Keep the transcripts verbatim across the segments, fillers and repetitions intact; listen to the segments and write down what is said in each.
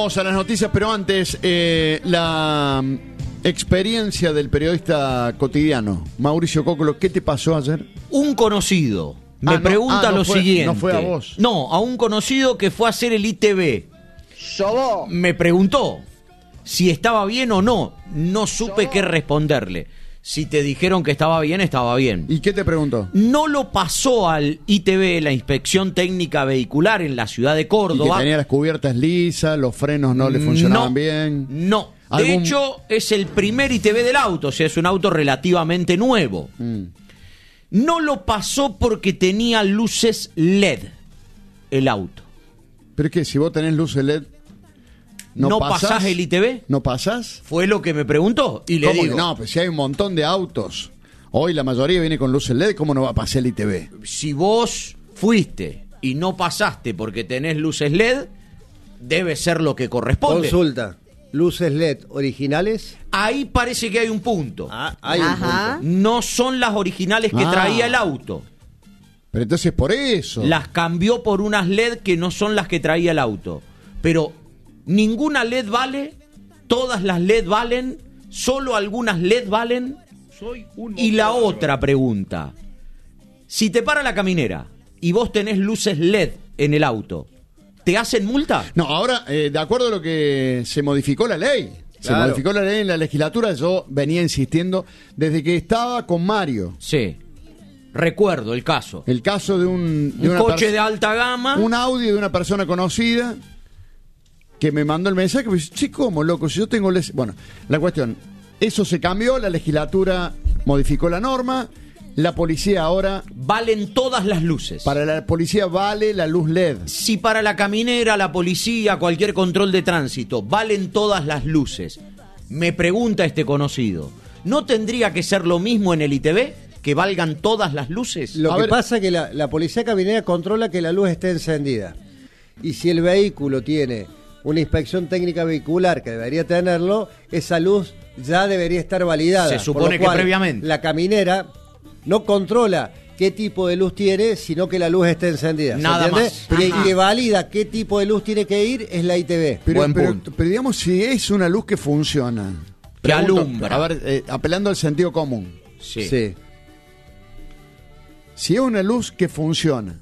Vamos a las noticias, pero antes, eh, la experiencia del periodista cotidiano. Mauricio Cocolo, ¿qué te pasó ayer? Un conocido me Ah, no, pregunta ah, no lo fue- siguiente. no fue a vos. No, a un conocido que fue a hacer el I T V. Sobó. Me preguntó si estaba bien o no. No supe qué responderle. Si te dijeron que estaba bien, estaba bien. ¿Y qué te preguntó? No lo pasó al I T V, la Inspección Técnica Vehicular en la ciudad de ¿Y que Córdoba. tenía las cubiertas lisas, los frenos no le funcionaban No, bien? No. De ¿Algún- hecho, es el primer I T V del auto, o sea, es un auto relativamente nuevo. Mm. No lo pasó porque tenía luces L E D el auto. ¿Pero es que si vos tenés luces L E D, no, ¿No pasás? pasás el I T V? ¿No pasás? Fue lo que me preguntó y le ¿Cómo digo, que no? Pues si hay un montón de autos. Hoy la mayoría viene con luces L E D, ¿cómo no va a pasar el I T V? si vos fuiste y no pasaste porque tenés luces L E D, debe ser lo que corresponde. Consulta. ¿Luces L E D originales? Ahí parece que hay un punto. Ah, hay un Ajá. punto. No son las originales que Ah. traía el auto. Pero entonces por eso. Las cambió por unas L E D que no son las que traía el auto. Pero ninguna L E D vale, todas las L E D valen, solo algunas L E D valen. Y la otra pregunta, si te para la caminera y vos tenés luces L E D en el auto, ¿te hacen multa? No, ahora, eh, de acuerdo a lo que se modificó la ley. Se Claro. modificó la ley en la legislatura, yo venía insistiendo desde que estaba con Mario. Sí, recuerdo el caso. El caso de un... de Un una coche pers- de alta gama. Un audio de una persona conocida que me mandó el mensaje, me dice, sí, ¿cómo, loco? Si yo tengo... les-". Bueno, la cuestión, eso se cambió, la legislatura modificó la norma, la policía ahora, Valen todas las luces. para la policía vale la luz L E D. Si para la caminera, la policía, cualquier control de tránsito, valen todas las luces, me pregunta este conocido, ¿no tendría que ser lo mismo en el I T V? ¿Que valgan todas las luces? Lo A que ver. pasa es que la, la policía caminera controla que la luz esté encendida. Y si el vehículo tiene una inspección técnica vehicular, que debería tenerlo, esa luz ya debería estar validada. Se Por supone lo que cual, previamente. La caminera no controla qué tipo de luz tiene, sino que la luz esté encendida. ¿se Nada entiende? más. Y Ajá. que valida qué tipo de luz tiene que ir es la I T V. Pero, Buen pero, punto. pero digamos, si es una luz que funciona. Que alumbra. A ver, eh, apelando al sentido común. Sí. Sí. Si es una luz que funciona,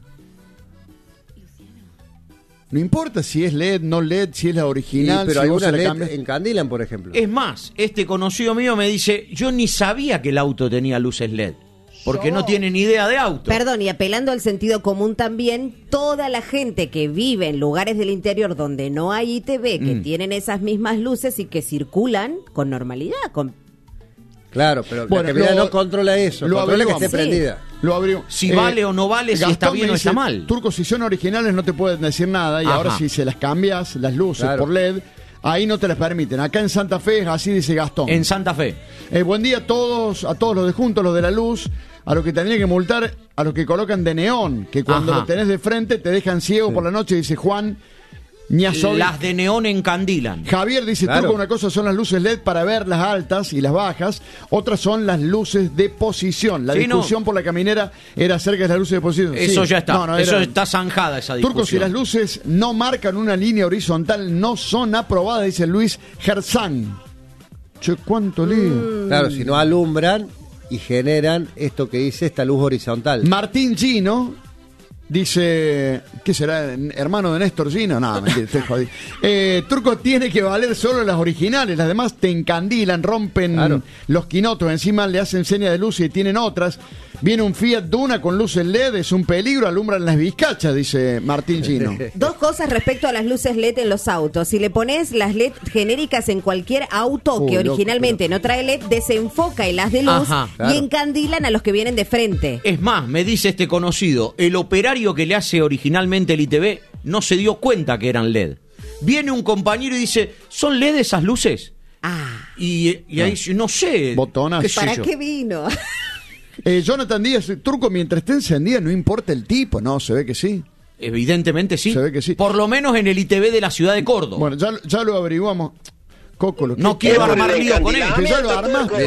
no importa si es L E D, no L E D, si es la Y- original, pero si vos algunas se la L E cambias. D encandilan, por ejemplo. Es más, este conocido mío me dice, yo ni sabía que el auto tenía luces L E D, porque no tiene ni idea de auto. Perdón, y apelando al sentido común también, toda la gente que vive en lugares del interior donde no hay I T V, que Mm. tienen esas mismas luces y que circulan con normalidad, con Claro, pero Bueno, la caminera lo- no controla eso, lo controla que averiguamos. esté Sí. prendida. Lo abrió. Si vale o no vale, si está Gastón bien me o está dice, mal. Turco, si son originales no te pueden decir nada y Ajá. ahora si se las cambias, las luces Claro. por L E D, ahí no te las permiten. Acá en Santa Fe es así, dice Gastón. En Santa Fe. Eh, buen día a todos, a todos los de juntos, los de la luz, a los que tendrían que multar, a los que colocan de neón, que cuando Ajá. lo tenés de frente te dejan ciego por la noche, dice Juan Ñazovi. Las de neón encandilan. Javier dice, Claro. Turco, una cosa son las luces L E D para ver las altas y las bajas, otras son las luces de posición. La Sí, discusión no. por la caminera era acerca de las luces de posición. Eso Sí. ya está. No, no, Eso era- está zanjada esa discusión. Turco, si las luces no marcan una línea horizontal, no son aprobadas, dice Luis Gersán. Che, ¿cuánto lío? Claro, si no alumbran y generan esto que dice esta luz horizontal. Martín Gino dice, ¿qué será? ¿Hermano de Néstor Gino? No, mentira, estoy jodido. Eh, Turco, tiene que valer solo las originales, las demás te encandilan, rompen Claro. los quinotos, encima le hacen señas de luz y tienen otras. Viene un Fiat Duna con luces L E D, es un peligro, alumbran las vizcachas, dice Martín Gino. dos cosas respecto a las luces L E D en los autos. Si le pones las L E D genéricas en cualquier auto Uy, que loco, originalmente no trae L E D, desenfoca el haz de luz Ajá, claro. y encandilan a los que vienen de frente. Es más, me dice este conocido, el operario que le hace originalmente el I T V no se dio cuenta que eran L E D. Viene un compañero y dice, ¿son L E D esas luces? Ah, Y, y ahí dice, no sé. Botonazo. qué sé ¿para yo. qué vino? Eh, Jonathan Díaz, Turco, mientras esté encendida, no importa el tipo, no, se ve que sí. Evidentemente sí. Se ve que sí. Por lo menos en el I T V de la ciudad de Córdoba. Bueno, ya, ya lo averiguamos. Coco, lo que- no quiero Por el armar lío con él. Que ya lo armaste.